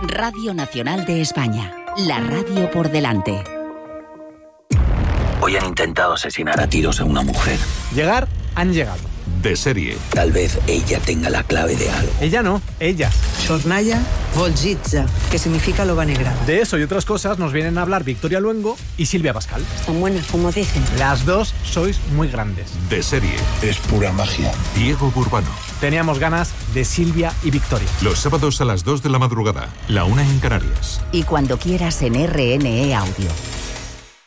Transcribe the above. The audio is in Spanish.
Radio Nacional de España. La radio por delante. Hoy han intentado asesinar a tiros a una mujer. Llegar, han llegado. De serie. Tal vez ella tenga la clave de algo. Ella no, ellas. Sornaya Volgitza, que significa loba negra. De eso y otras cosas nos vienen a hablar Victoria Luengo y Silvia Pascal. Están buenas, como dicen. Las dos sois muy grandes. De serie. Es pura magia. Diego Burbano. Teníamos ganas de Silvia y Victoria. Los sábados a las 2 de la madrugada, la 1 en Canarias. Y cuando quieras en RNE Audio.